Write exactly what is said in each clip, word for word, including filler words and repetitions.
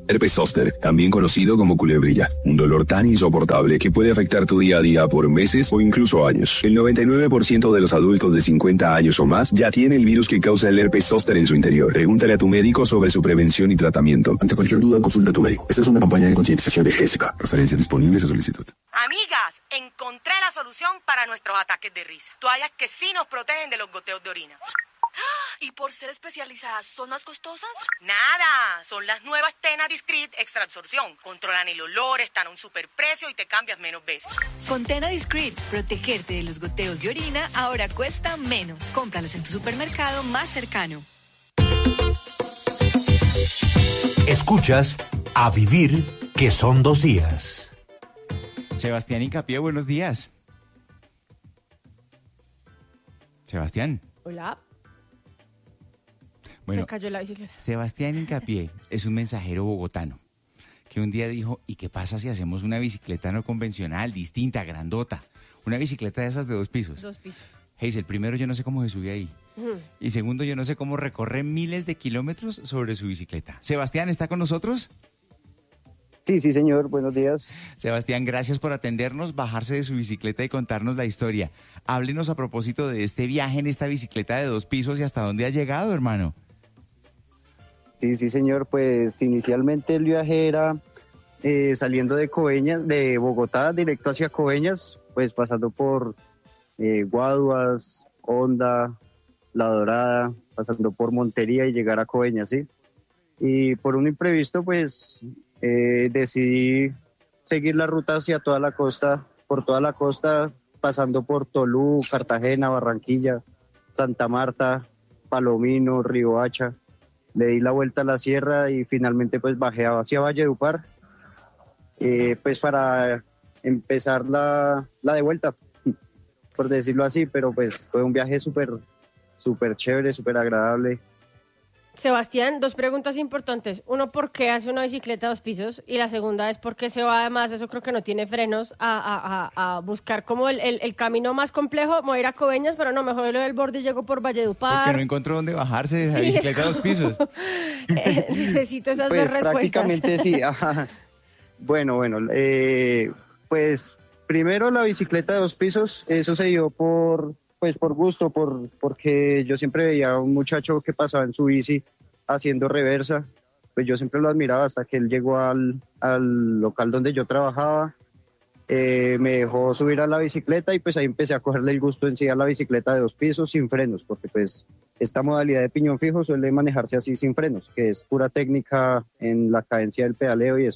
Herpes zóster, también conocido como culebrilla, un dolor tan insoportable que puede afectar tu día a día por meses o incluso años. El noventa y nueve por ciento de los adultos de cincuenta años o más ya tiene el virus que causa el herpes zóster en su interior. Pregúntale a tu médico sobre su prevención y tratamiento. Ante cualquier duda, consulta a tu médico. Esta es una campaña de concientización de Jessica. Referencias disponibles a solicitud. Amigas, encontré la solución para nuestros ataques de risa. Toallas que sí nos protegen de los goteos de orina. ¿Y por ser especializadas son más costosas? Nada, son las nuevas Tena Discreet Extra Absorción. Controlan el olor, están a un superprecio y te cambias menos veces. Con Tena Discreet, protegerte de los goteos de orina ahora cuesta menos. Cómpralas en tu supermercado más cercano. Escuchas A Vivir, que son dos días. Sebastián Hincapié, buenos días. Sebastián. Hola. Bueno, se cayó la bicicleta. Sebastián Hincapié es un mensajero bogotano que un día dijo, ¿y qué pasa si hacemos una bicicleta no convencional, distinta, grandota? Una bicicleta de esas de dos pisos. Dos pisos. Hazel, primero, yo no sé cómo se sube ahí. Uh-huh. Y segundo, yo no sé cómo recorre miles de kilómetros sobre su bicicleta. Sebastián, ¿está con nosotros? Sí, sí, señor. Buenos días. Sebastián, gracias por atendernos, bajarse de su bicicleta y contarnos la historia. Háblenos a propósito de este viaje en esta bicicleta de dos pisos y hasta dónde ha llegado, hermano. Sí, sí, señor. Pues inicialmente el viaje era eh, saliendo de Coveñas, de Bogotá, directo hacia Coveñas, pues pasando por eh, Guaduas, Honda, La Dorada, pasando por Montería y llegar a Coveñas, ¿sí? Y por un imprevisto, pues eh, decidí seguir la ruta hacia toda la costa, por toda la costa, pasando por Tolú, Cartagena, Barranquilla, Santa Marta, Palomino, Riohacha. Le di la vuelta a la sierra y finalmente pues bajé hacia Valledupar, eh, pues para empezar la, la de vuelta, por decirlo así, pero pues fue un viaje súper, súper chévere, súper agradable. Sebastián, dos preguntas importantes. Uno, ¿por qué hace una bicicleta de dos pisos? Y la segunda es, ¿por qué se va además, eso creo que no tiene frenos, a, a, a, a buscar como el, el, el camino más complejo? Me voy a ir a Coveñas, pero no, mejor lo del borde y llego por Valledupar. Porque no encontró dónde bajarse de esa sí, bicicleta de dos pisos. eh, necesito esas pues dos respuestas. Prácticamente sí. Ajá. Bueno, bueno, eh, pues primero la bicicleta de dos pisos, eso se dio por... pues por gusto, por porque yo siempre veía a un muchacho que pasaba en su bici haciendo reversa, pues yo siempre lo admiraba hasta que él llegó al, al local donde yo trabajaba, eh, me dejó subir a la bicicleta y pues ahí empecé a cogerle el gusto en sí a la bicicleta de dos pisos sin frenos, porque pues esta modalidad de piñón fijo suele manejarse así sin frenos, que es pura técnica en la cadencia del pedaleo y eso.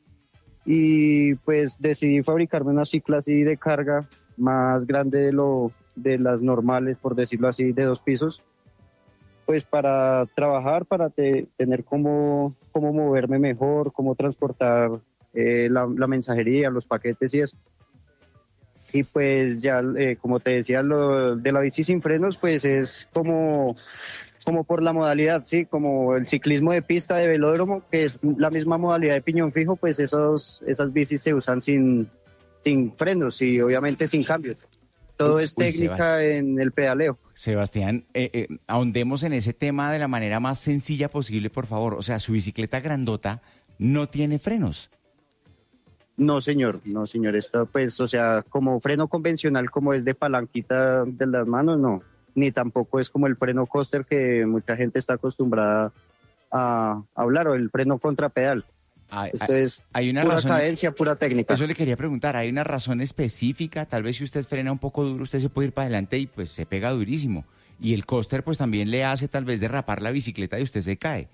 Y pues decidí fabricarme una cicla así de carga más grande de lo de las normales, por decirlo así, de dos pisos, pues para trabajar, para te, tener cómo, cómo moverme mejor, cómo transportar eh, la, la mensajería, los paquetes y eso. Y pues ya, eh, como te decía, lo de la bici sin frenos, pues es como, como por la modalidad, sí, como el ciclismo de pista de velódromo, que es la misma modalidad de piñón fijo, pues esos, esas bicis se usan sin, sin frenos y obviamente sin cambios. Todo es técnica Uy, en el pedaleo. Sebastián, eh, eh, ahondemos en ese tema de la manera más sencilla posible, por favor. O sea, su bicicleta grandota no tiene frenos. No, señor, no, señor. Esto, pues, o sea, como freno convencional, como es de palanquita de las manos, no. Ni tampoco es como el freno coaster que mucha gente está acostumbrada a hablar, o el freno contrapedal. Hay, Esto es hay una pura razón, cadencia, pura técnica. Eso le quería preguntar, ¿hay una razón específica? Tal vez si usted frena un poco duro, usted se puede ir para adelante y pues se pega durísimo. Y el coaster pues también le hace tal vez derrapar la bicicleta y usted se cae.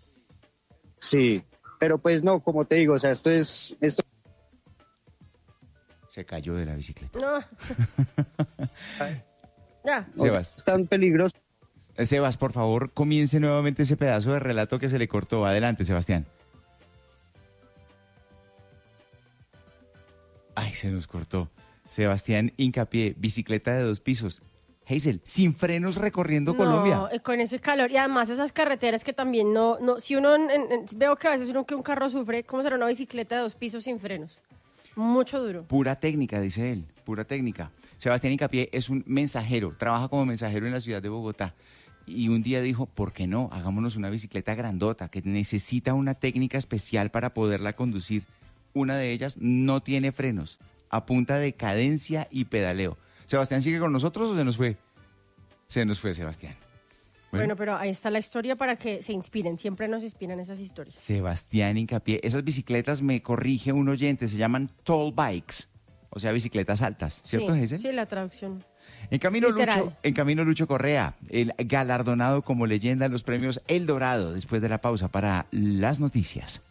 Sí, pero pues no, como te digo, o sea, esto es... esto Se cayó de la bicicleta. No. Ya. Sebas. Es tan peligroso. Sebas, por favor, comience nuevamente ese pedazo de relato que se le cortó. Adelante, Sebastián. Ay, se nos cortó. Sebastián Hincapié, bicicleta de dos pisos. Hazel, sin frenos recorriendo no, Colombia. Con ese calor y además esas carreteras que también no, no si uno, en, en, veo que a veces uno que un carro sufre, ¿cómo será una bicicleta de dos pisos sin frenos? Mucho duro. Pura técnica, dice él, pura técnica. Sebastián Hincapié es un mensajero, trabaja como mensajero en la ciudad de Bogotá y un día dijo, ¿por qué no? Hagámonos una bicicleta grandota que necesita una técnica especial para poderla conducir. Una de ellas no tiene frenos, a punta de cadencia y pedaleo. ¿Sebastián sigue con nosotros o se nos fue? Se nos fue Sebastián. Bueno. bueno, pero ahí está la historia para que se inspiren. Siempre nos inspiran esas historias. Sebastián Hincapié. Esas bicicletas, me corrige un oyente, se llaman tall bikes. O sea, bicicletas altas. ¿Cierto, sí, Geisen? Sí, la traducción. En camino, Literal. Lucho, en camino Lucho Correa, el galardonado como leyenda en los premios El Dorado, después de la pausa para las noticias.